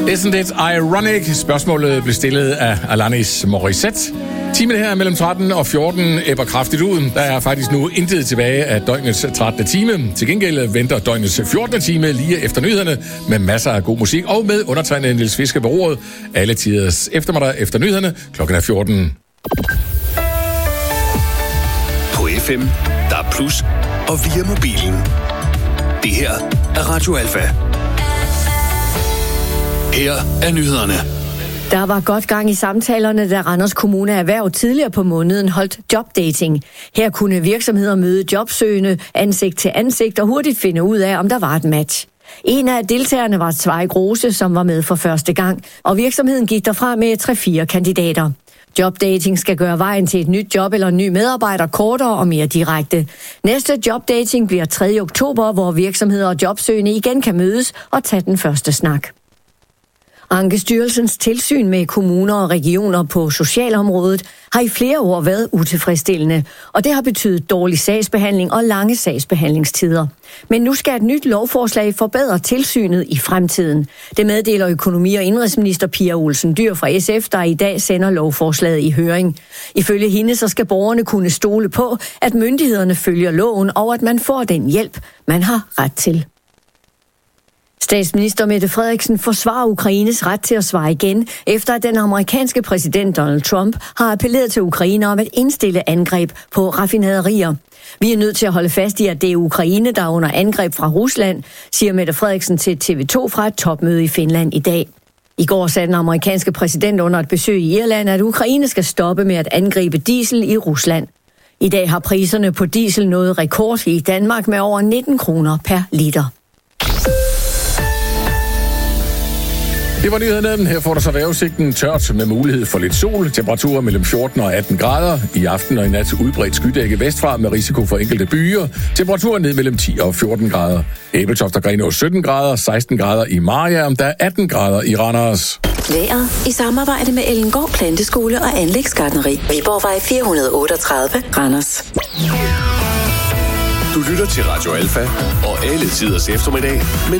Isn't it ironic? Spørgsmålet blev stillet af Alanis Morissette. Timen her mellem 13 og 14 ebber kraftigt ud. Der er faktisk nu intet tilbage af døgnets 13. time. Til gengæld venter døgnets 14. time lige efter nyhederne med masser af god musik og med undertegnet Niels Fisker på roret. Alle tiders eftermiddag efter nyhederne. Klokken er 14. På FM, der er plus og via mobilen. Det her er Radio Alfa. Her er nyhederne. Der var godt gang i samtalerne, da Randers Kommune Erhverv tidligere på måneden holdt jobdating. Her kunne virksomheder møde jobsøgende ansigt til ansigt og hurtigt finde ud af, om der var et match. En af deltagerne var Zweig Rose, som var med for første gang, og virksomheden gik derfra med 3-4 kandidater. Jobdating skal gøre vejen til et nyt job eller en ny medarbejder kortere og mere direkte. Næste jobdating bliver 3. oktober, hvor virksomheder og jobsøgende igen kan mødes og tage den første snak. Ankestyrelsens tilsyn med kommuner og regioner på socialområdet har i flere år været utilfredsstillende, og det har betydet dårlig sagsbehandling og lange sagsbehandlingstider. Men nu skal et nyt lovforslag forbedre tilsynet i fremtiden. Det meddeler økonomi- og indenrigsminister Pia Olsen Dyhr fra SF, der i dag sender lovforslaget i høring. Ifølge hende så skal borgerne kunne stole på, at myndighederne følger loven og at man får den hjælp, man har ret til. Statsminister Mette Frederiksen forsvarer Ukraines ret til at svare igen, efter at den amerikanske præsident Donald Trump har appelleret til Ukraine om at indstille angreb på raffinaderier. Vi er nødt til at holde fast i, at det er Ukraine, der er under angreb fra Rusland, siger Mette Frederiksen til TV2 fra et topmøde i Finland i dag. I går sagde den amerikanske præsident under et besøg i Irland, at Ukraine skal stoppe med at angribe diesel i Rusland. I dag har priserne på diesel nået rekord i Danmark med over 19 kroner per liter. Det var nyhederne. Her får der så vejrudsigten tørt med mulighed for lidt sol. Temperaturer mellem 14 og 18 grader. I aften og i nat udbredt skydække vestfra med risiko for enkelte byer. Temperaturer ned mellem 10 og 14 grader. Æbeltoft og Grenaa 17 grader, 16 grader i Mariager. Der er 18 grader i Randers. Vejret i samarbejde med Ellengård Planteskole og Anlægsgartneri. Viborgvej 438, Randers. Du lytter til Radio Alfa og alle tiders eftermiddag.